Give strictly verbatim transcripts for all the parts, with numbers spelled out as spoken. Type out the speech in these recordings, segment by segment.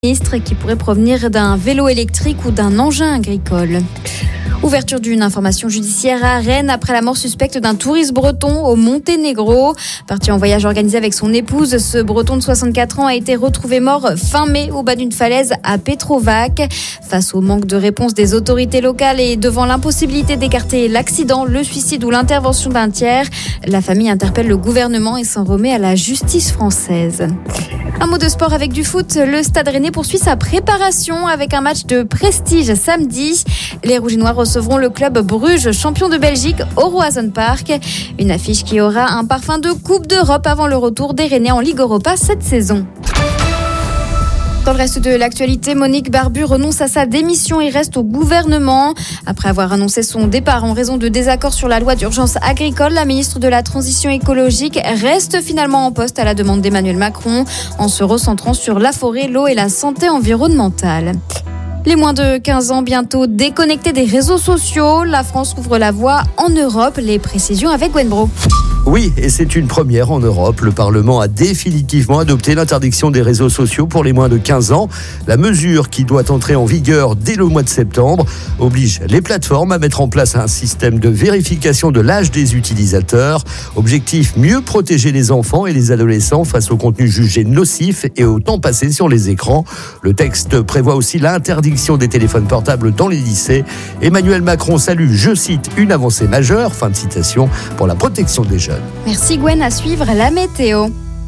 Ministre qui pourrait provenir d'un vélo électrique ou d'un engin agricole. Ouverture d'une information judiciaire à Rennes après la mort suspecte d'un touriste breton au Monténégro. Parti en voyage organisé avec son épouse, ce breton de soixante-quatre ans a été retrouvé mort fin mai au bas d'une falaise à Petrovac. Face au manque de réponse des autorités locales et devant l'impossibilité d'écarter l'accident, le suicide ou l'intervention d'un tiers, la famille interpelle le gouvernement et s'en remet à la justice française. Un mot de sport avec du foot. Le Stade Rennais poursuit sa préparation avec un match de prestige samedi. Les Rouges et Noirs recevront le club Bruges, champion de Belgique, au Roazhon Park. Une affiche qui aura un parfum de Coupe d'Europe avant le retour des Rennais en Ligue Europa cette saison. Dans le reste de l'actualité, Monique Barbu renonce à sa démission et reste au gouvernement. Après avoir annoncé son départ en raison de désaccords sur la loi d'urgence agricole, la ministre de la Transition écologique reste finalement en poste à la demande d'Emmanuel Macron, en se recentrant sur la forêt, l'eau et la santé environnementale. Les moins de quinze ans bientôt déconnectés des réseaux sociaux. La France ouvre la voie en Europe. Les précisions avec Gwen Bro. Oui, et c'est une première en Europe. Le Parlement a définitivement adopté l'interdiction des réseaux sociaux pour les moins de quinze ans. La mesure, qui doit entrer en vigueur dès le mois de septembre, oblige les plateformes à mettre en place un système de vérification de l'âge des utilisateurs. Objectif, mieux protéger les enfants et les adolescents face aux contenus jugés nocifs et au temps passé sur les écrans. Le texte prévoit aussi l'interdiction des téléphones portables dans les lycées. Emmanuel Macron salue, je cite, une avancée majeure, fin de citation, pour la protection des jeunes. Merci Gwen, à suivre la météo.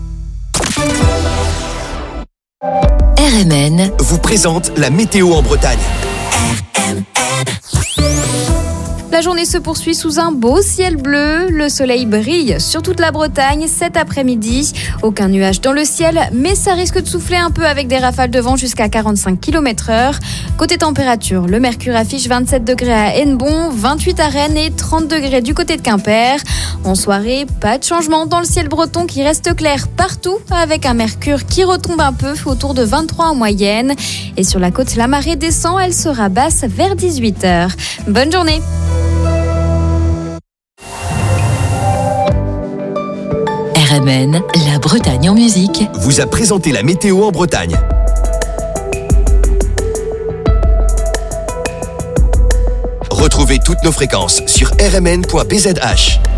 R M N vous présente la météo en Bretagne. La journée se poursuit sous un beau ciel bleu. Le soleil brille sur toute la Bretagne cet après-midi. Aucun nuage dans le ciel, mais ça risque de souffler un peu avec des rafales de vent jusqu'à quarante-cinq kilomètres heure. Côté température, le mercure affiche vingt-sept degrés à Hennebont, vingt-huit à Rennes et trente degrés du côté de Quimper. En soirée, pas de changement dans le ciel breton qui reste clair partout avec un mercure qui retombe un peu autour de vingt-trois en moyenne. Et sur la côte, la marée descend, elle sera basse vers dix-huit heures. Bonne journée! R M N, la Bretagne en musique, vous a présenté la météo en Bretagne. Retrouvez toutes nos fréquences sur r m n point b z h.